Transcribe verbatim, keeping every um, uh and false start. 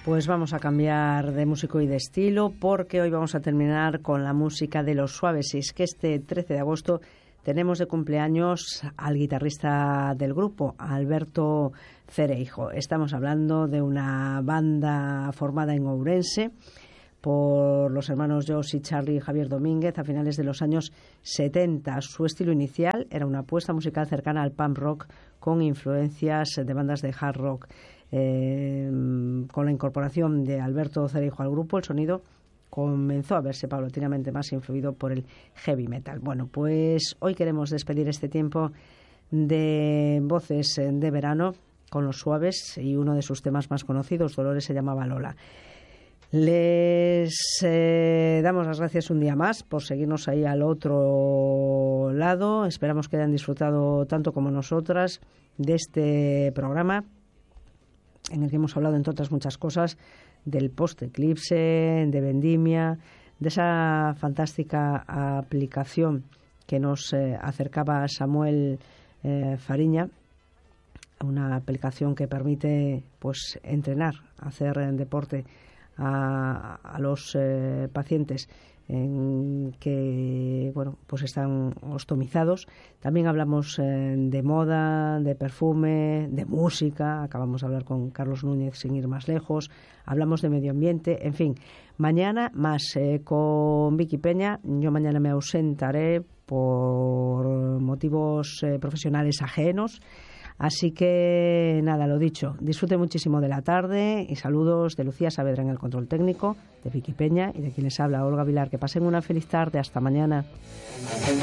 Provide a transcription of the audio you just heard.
Pues vamos a cambiar de músico y de estilo, porque hoy vamos a terminar con la música de Los Suaves. Y es que este trece de agosto tenemos de cumpleaños al guitarrista del grupo, Alberto Cereijo. Estamos hablando de una banda formada en Ourense por los hermanos Jos y Charlie y Javier Domínguez a finales de los años setenta. Su estilo inicial era una apuesta musical cercana al punk rock con influencias de bandas de hard rock. Eh, con la incorporación de Alberto Cereijo al grupo, el sonido comenzó a verse paulatinamente más influido por el heavy metal. Bueno, pues hoy queremos despedir este tiempo de voces de verano con Los Suaves, y uno de sus temas más conocidos, Dolores, se llamaba Lola. Les eh, damos las gracias un día más por seguirnos ahí al otro lado. Esperamos que hayan disfrutado tanto como nosotras de este programa, en el que hemos hablado, entre otras muchas cosas, del post-eclipse, de Vendimia, de esa fantástica aplicación que nos eh, acercaba a Samuel eh, Fariña, una aplicación que permite pues entrenar, hacer eh, deporte a, a los eh, pacientes en que bueno pues están ostomizados. También hablamos eh, de moda, de perfume, de música. Acabamos de hablar con Carlos Núñez, sin ir más lejos. Hablamos de medio ambiente, en fin. Mañana más eh, con Vicky Peña. Yo mañana me ausentaré por motivos eh, profesionales ajenos. Así que, nada, lo dicho, disfrute muchísimo de la tarde y saludos de Lucía Saavedra en el control técnico, de Vicky Peña y de quien les habla, Olga Vilar. Que pasen una feliz tarde. Hasta mañana.